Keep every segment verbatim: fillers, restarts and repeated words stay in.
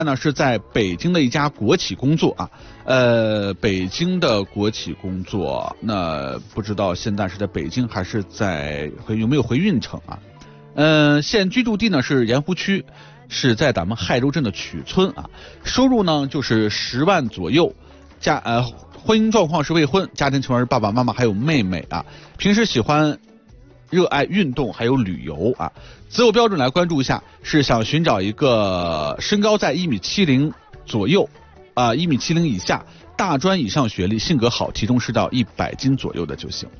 呢是在北京的一家国企工作啊，呃，北京的国企工作，那不知道现在是在北京还是在有没有回运城啊？呃，现居住地呢是盐湖区，是在咱们亥州镇的曲村啊，收入呢就是十万左右，家呃婚姻状况是未婚，家庭成员是爸爸妈妈还有妹妹啊，平时喜欢热爱运动还有旅游啊。择偶标准来关注一下，是想寻找一个身高在一米七零左右啊，一米七零以下，大专以上学历，性格好，体重是到一百斤左右的就行。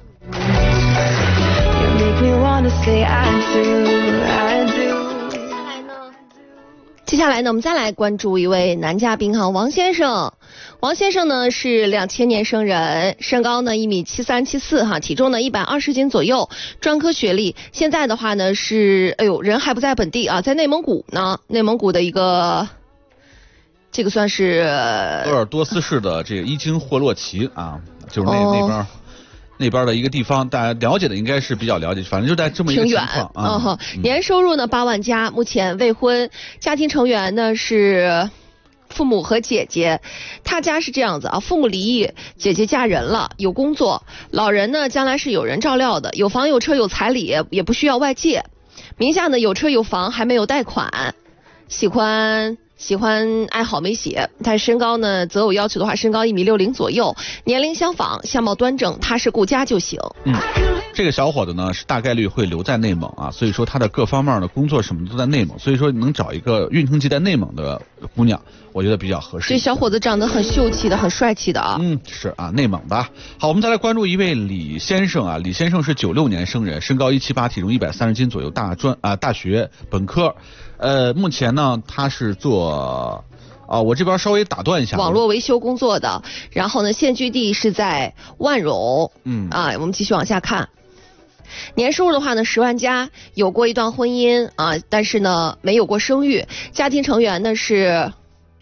接下来呢，我们再来关注一位男嘉宾哈，王先生。王先生呢是两千年生人，身高呢一米七三七四哈，体重呢一百二十斤左右，专科学历。现在的话呢是，哎呦，人还不在本地啊，在内蒙古呢，内蒙古的一个，这个算是鄂尔多斯市的这个伊金霍洛旗啊，就是那、哦、那边。那边的一个地方，大家了解的应该是比较了解，反正就在这么一个情况啊。 嗯，年收入呢八万加，目前未婚，家庭成员呢是父母和姐姐。他家是这样子啊，父母离异，姐姐嫁人了，有工作，老人呢将来是有人照料的，有房有车有彩礼，也不需要外借，名下呢有车有房，还没有贷款，喜欢。喜欢爱好美写，他身高呢择偶要求的话，身高一米六零左右，年龄相仿，相貌端正，踏实顾家就行。 嗯，这个小伙子呢是大概率会留在内蒙啊，所以说他的各方面的工作什么都在内蒙，所以说能找一个运城籍在内蒙的姑娘，我觉得比较合适。 这小伙子长得很秀气的，很帅气的啊。 嗯，是啊，内蒙的。好，我们再来关注一位李先生啊，李先生是九六年生人，身高一七八，体重一百三十斤左右，大专啊大学本科。呃，目前呢，他是做啊，我这边稍微打断一下， 网络维修工作的，然后呢，现居地是在万荣， 嗯啊，我们继续往下看，年收入的话呢，十万加，有过一段婚姻啊，但是呢，没有过生育，家庭成员呢是。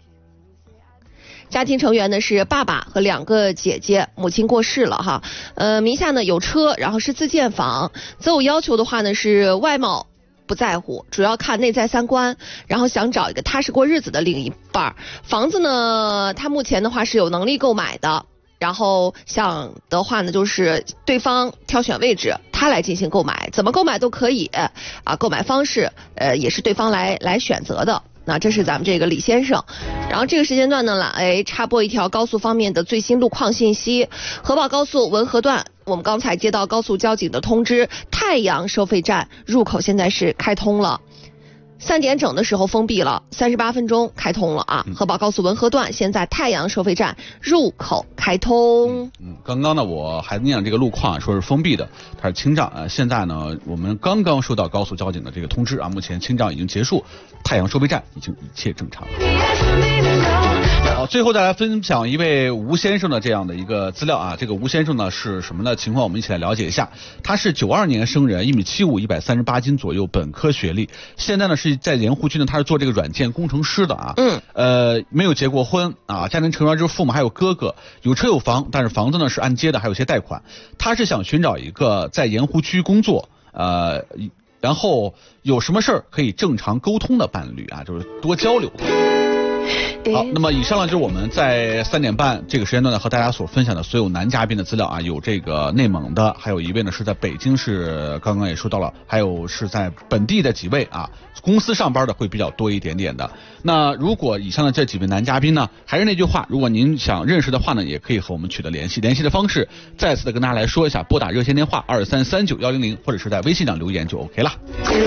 家庭成员呢是爸爸和两个姐姐，母亲过世了哈，呃，名下呢有车，然后是自建房，择偶要求的话呢是外貌。不在乎，主要看内在三观，然后想找一个踏实过日子的另一半。房子呢，他目前的话是有能力购买的，然后想的话呢，就是对方挑选位置，他来进行购买，怎么购买都可以啊，购买方式呃也是对方来来选择的。那这是咱们这个李先生，然后这个时间段呢，来插播一条高速方面的最新路况信息。河宝高速文河段，我们刚才接到高速交警的通知，太阳收费站入口现在是开通了。三点整的时候封闭了，三十八分钟开通了啊！河宝高速文河段现在太阳收费站入口开通。 嗯，嗯刚刚呢我还念这个路况说是封闭的，它是清障。呃，现在呢我们刚刚收到高速交警的这个通知啊，目前清障已经结束，太阳收费站已经一切正常。好，最后再来分享一位吴先生的这样的一个资料啊，这个吴先生呢是什么的情况？我们一起来了解一下。他是九二年生人，一米七五，一百三十八斤左右，本科学历。现在呢是在盐湖区呢，他是做这个软件工程师的啊。 嗯。 呃，没有结过婚啊，家庭成员就是父母还有哥哥，有车有房，但是房子呢是按揭的，还有些贷款。他是想寻找一个在盐湖区工作，呃，然后有什么事儿可以正常沟通的伴侣啊，就是多交流。好，那么以上呢就是我们在三点半这个时间段呢和大家所分享的所有男嘉宾的资料啊，有这个内蒙的，还有一位呢是在北京市，刚刚也说到了，还有是在本地的几位啊，公司上班的会比较多一点点的。那如果以上的这几位男嘉宾呢，还是那句话，如果您想认识的话呢，也可以和我们取得联系，联系的方式再次的跟大家来说一下，拨打热线电话二三三九幺零零，或者是在微信上留言就 OK 了。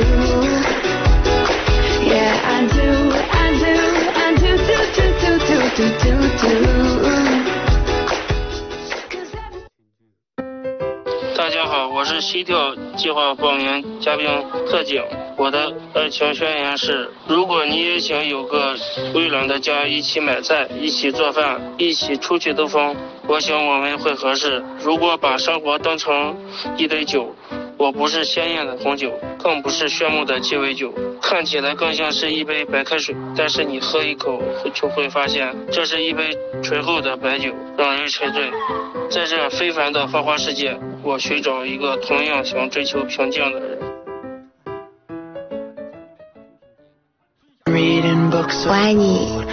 大家好，我是西跳计划报名嘉宾特警。我的爱情宣言是：如果你也想有个温暖的家，一起买菜，一起做饭，一起出去兜风，我想我们会合适。如果把生活当成一杯酒，我不是鲜艳的红酒，更不是炫目的鸡尾酒，看起来更像是一杯白开水，但是你喝一口就会发现，这是一杯醇厚的白酒，让人沉醉。在这非凡的花花世界，我寻找一个同样想追求平静的人。 我爱你。